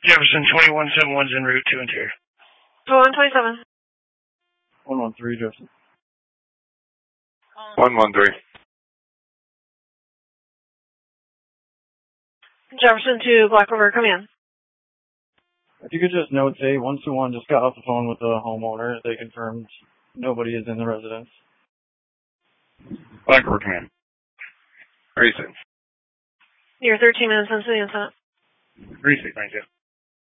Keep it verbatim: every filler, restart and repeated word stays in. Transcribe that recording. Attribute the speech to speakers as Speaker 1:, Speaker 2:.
Speaker 1: Jefferson twenty-one seventy-one's en route to interior.
Speaker 2: twenty-one twenty-seven.
Speaker 3: one one three, Jefferson.
Speaker 4: one one three.
Speaker 2: Jefferson to Black River, come in.
Speaker 3: If you could just note, say, one two one just got off the phone with the homeowner. They confirmed nobody is in the residence.
Speaker 4: Black River Command. Precinct.
Speaker 2: You're thirteen minutes into the incident.
Speaker 4: Precinct, thank you.